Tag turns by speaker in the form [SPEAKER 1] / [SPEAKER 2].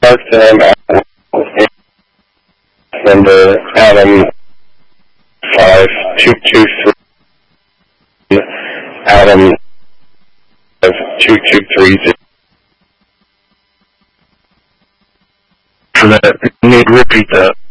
[SPEAKER 1] Mark them out. Number Adam 5223. Adam 2230.
[SPEAKER 2] For that, you need to repeat that.